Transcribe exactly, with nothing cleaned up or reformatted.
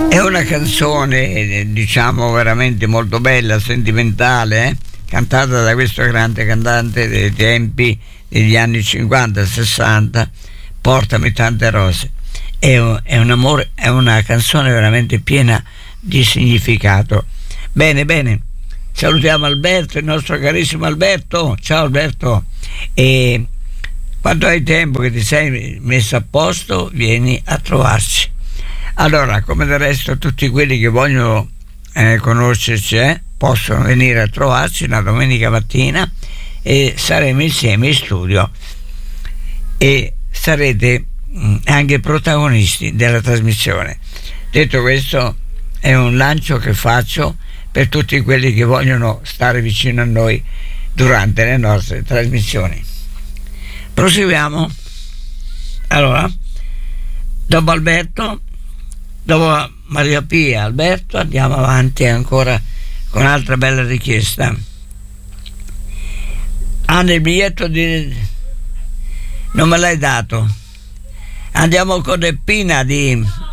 È una canzone, diciamo, veramente molto bella, sentimentale, eh? Cantata da questo grande cantante dei tempi degli anni cinquanta sessanta, Portami tante rose. È un, è un amore, è una canzone veramente piena di significato. Bene, bene, salutiamo Alberto, il nostro carissimo Alberto. Ciao Alberto, e quando hai tempo che ti sei messo a posto vieni a trovarci. Allora, come del resto tutti quelli che vogliono eh, conoscerci eh, possono venire a trovarci una domenica mattina e saremo insieme in studio e sarete mh, anche protagonisti della trasmissione. Detto questo, è un lancio che faccio per tutti quelli che vogliono stare vicino a noi durante le nostre trasmissioni. Proseguiamo. Allora, dopo Alberto, dopo Maria Pia, Alberto, andiamo avanti ancora con un'altra bella richiesta. Hanno il biglietto di... non me l'hai dato. Andiamo con Eppina di